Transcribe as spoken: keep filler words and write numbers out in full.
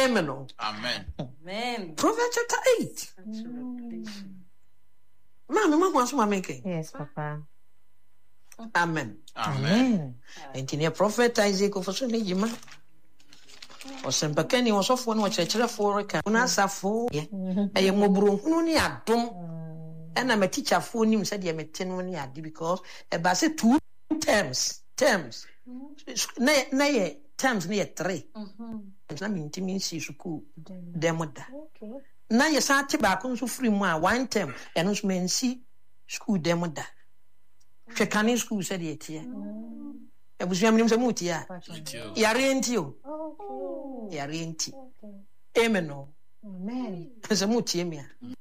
Amen. Oh. Amen. Amen. Proverbs chapter eight. Mama, mama wants to make it. Yes, Papa. Amen. Amen. And in a prophet Isaac of Sonijima. Or Sempakeni was off one watch a chair for a canasa for ye. I am Mobru, only a dom. And I'm a teacher for him, said you met ten when you had because a bassett two terms. Terms. Nay, terms near three. I mean, to me, she's school. Demoda. Na ye sa te ba ko so free mu a one term e no so mensi school dem da hwe kanin school said ye tie e busu amnim se mu tie ya renti o ya renti amen. Amen. Se mu tie me